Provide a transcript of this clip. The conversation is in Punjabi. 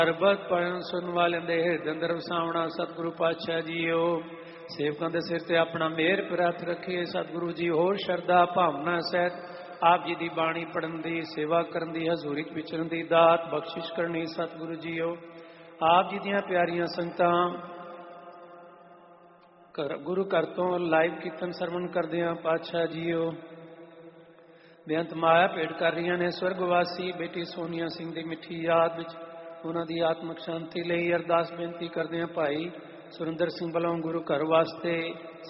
ਸਰਬਤ ਪੜਨ ਸੁਣ ਵਾਲਿਆਂ ਦੇ ਹਿਰਦੇ ਅੰਦਰ ਵਸਾਉਣਾ ਸਤਿਗੁਰੂ ਪਾਤਸ਼ਾਹ ਜੀਓ। ਸੇਵਕਾਂ ਦੇ ਸਿਰ ਤੇ ਆਪਣਾ ਮਿਹਰ ਪਰ ਹੱਥ ਰੱਖੀਏ ਸਤਿਗੁਰੂ ਜੀ। ਹੋਰ ਸ਼ਰਧਾ ਭਾਵਨਾ ਸਹਿਤ ਆਪ ਜੀ ਦੀ ਬਾਣੀ ਪੜਨ ਦੀ, ਸੇਵਾ ਕਰਨ ਦੀ, ਹਜ਼ੂਰੀ ਚ ਵਿਚਰਨ ਦੀ ਦਾਤ ਬਖਸ਼ਿਸ਼ ਕਰਨੀ ਸਤਿਗੁਰੂ ਜੀਓ। ਆਪ ਜੀ ਦੀਆਂ ਪਿਆਰੀਆਂ ਸੰਗਤਾਂ ਗੁਰੂ ਘਰ ਤੋਂ ਲਾਈਵ ਕੀਰਤਨ ਸਰਵਣ ਕਰਦਿਆਂ ਪਾਤਸ਼ਾਹ ਜੀਓ ਬੇਅੰਤ ਮਾਇਆ ਭੇਟ ਕਰ ਰਹੀਆਂ ਨੇ। ਸਵਰਗਵਾਸੀ ਬੇਟੀ ਸੋਨੀਆ ਸਿੰਘ ਦੀ ਮਿੱਠੀ ਯਾਦ ਵਿੱਚ ਉਹਨਾਂ ਦੀ ਆਤਮਿਕ ਸ਼ਾਂਤੀ ਲਈ ਅਰਦਾਸ ਬੇਨਤੀ ਕਰਦੇ ਹਾਂ। ਭਾਈ ਸੁਰਿੰਦਰ ਸਿੰਘ ਵੱਲੋਂ ਗੁਰੂ ਘਰ ਵਾਸਤੇ